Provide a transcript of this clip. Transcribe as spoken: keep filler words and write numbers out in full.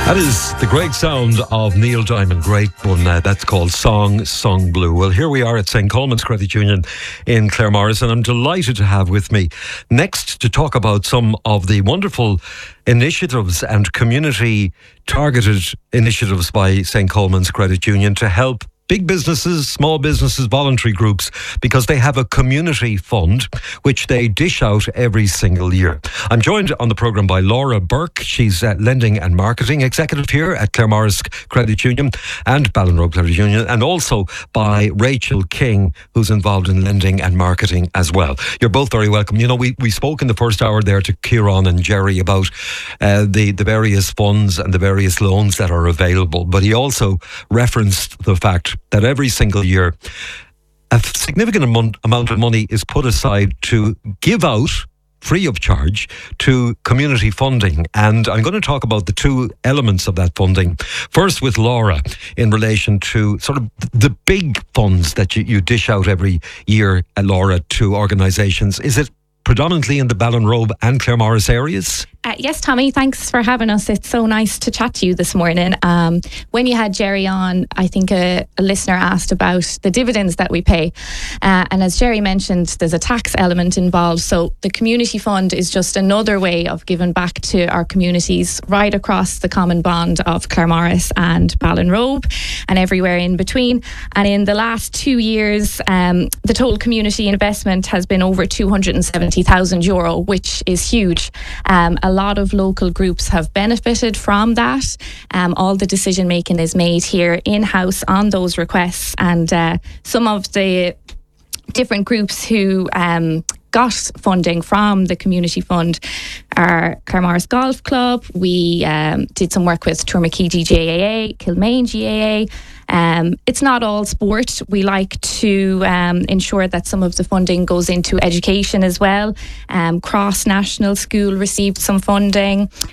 That is the great sound of Neil Diamond. Great one. Uh, that's called Song Sung Blue. Well, here we are at Saint Coleman's Credit Union in Claremorris, and I'm delighted to have with me next to talk about some of the wonderful initiatives and community targeted initiatives by Saint Coleman's Credit Union to help big businesses, small businesses, voluntary groups, because they have a community fund which they dish out every single year. I'm joined on the programme by Laura Burke. She's uh, Lending and Marketing Executive here at Claremorris Credit Union and Ballinrobe Credit Union, and also by Rachel King, who's involved in lending and marketing as well. You're both very welcome. You know, we, we spoke in the first hour there to Kieran and Jerry about uh, the, the various funds and the various loans that are available, but he also referenced the fact that every single year a significant amount, amount of money is put aside to give out free of charge to community funding. And I'm going to talk about the two elements of that funding. First with Laura in relation to sort of the big funds that you, you dish out every year, uh, Laura, to organisations. Is it predominantly in the Ballinrobe and Claremorris areas? Uh, yes, Tommy, thanks for having us. It's so nice to chat to you this morning. Um, when you had Jerry on, I think a, a listener asked about the dividends that we pay. Uh, and as Jerry mentioned, there's a tax element involved. So the community fund is just another way of giving back to our communities right across the common bond of Claremorris and Ballinrobe and everywhere in between. And in the last two years, um, the total community investment has been over two hundred seventy thousand euro, which is huge. Um, a lot of local groups have benefited from that. Um, all the decision making is made here in-house on those requests, and uh, some of the different groups who um, got funding from the community fund are Claremorris Golf Club. We um, did some work with Tourmakeedy G A A, Kilmaine G A A. Um, it's not all sport. We like to um, ensure that some of the funding goes into education as well. Um, Cross National School received some funding.